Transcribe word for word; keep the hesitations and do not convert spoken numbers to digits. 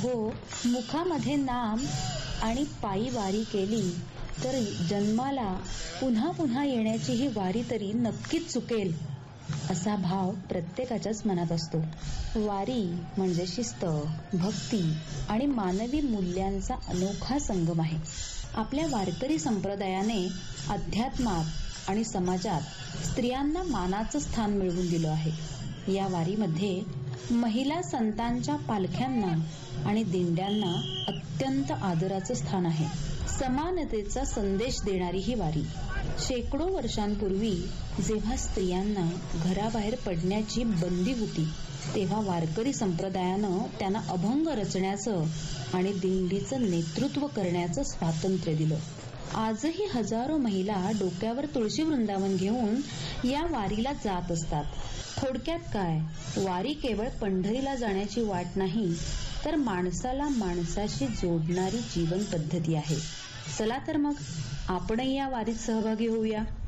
अहो, मुखामध्ये नाम आणि पायी वारी केली तर जन्माला पुन्हा पुन्हा येण्याची ही वारी तरी नक्कीच चुकेल, असा भाव प्रत्येकाच्याच मनात असतो. वारी म्हणजे शिस्त, भक्ती आणि मानवी मूल्यांचा अनोखा संगम आहे. आपल्या वारकरी संप्रदायाने अध्यात्मात आणि समाजात स्त्रियांना मानाचं स्थान मिळवून दिलं आहे. या वारीमध्ये महिला संतांच्या पालख्यांना आणि दिंड्यांना अत्यंत आदराचं स्थान आहे. समानतेचा संदेश देणारी ही वारी. शेकडो वर्षांपूर्वी जेव्हा स्त्रियांना घराबाहेर पडण्याची बंदी होती, तेव्हा वारकरी संप्रदायानं त्यांना अभंग रचण्याचं आणि दिंडीचं नेतृत्व करण्याचं स्वातंत्र्य दिलं. आजही हजारो महिला डोक्यावर तुळशी वृंदावन घेऊन या वारीला जात असतात. थोडक्यात काय, वारी केवळ पंढरीला जाण्याची वाट नाही, तर माणसाला माणसाशी जोडणारी जीवन पद्धती आहे. चला तर मग आपणही या वारीत सहभागी होऊया.